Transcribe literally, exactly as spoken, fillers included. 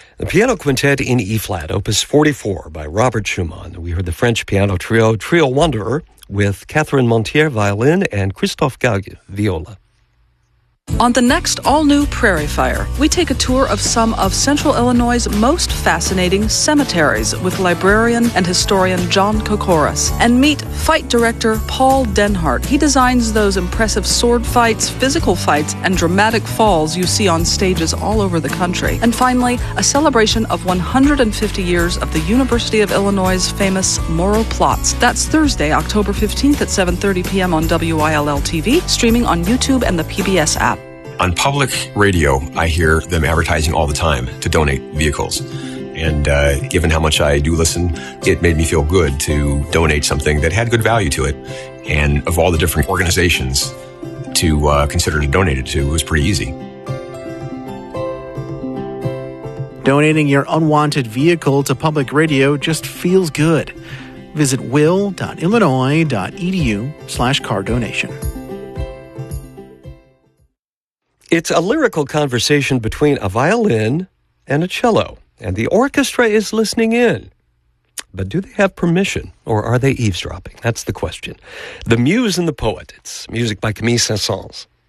The Piano Quintet in E-flat, Opus forty-four by Robert Schumann. We heard the French piano trio, Trio Wanderer, with Catherine Montier, violin, and Christophe Gague, viola. On the next all-new Prairie Fire, we take a tour of some of Central Illinois' most fascinating cemeteries with librarian and historian John Kokoris, and meet fight director Paul Denhart. He designs those impressive sword fights, physical fights, and dramatic falls you see on stages all over the country. And finally, a celebration of one hundred fifty years of the University of Illinois' famous Morrow Plots. That's Thursday, October fifteenth at seven thirty p.m. on W I L L T V, streaming on YouTube and the P B S app. On public radio, I hear them advertising all the time to donate vehicles. And uh, given how much I do listen, it made me feel good to donate something that had good value to it. And of all the different organizations to uh, consider to donate it to, it was pretty easy. Donating your unwanted vehicle to public radio just feels good. Visit will.illinois.edu slash car donation. It's a lyrical conversation between a violin and a cello, and the orchestra is listening in. But do they have permission, or are they eavesdropping? That's the question. The Muse and the Poet. It's music by Camille Saint-Saëns.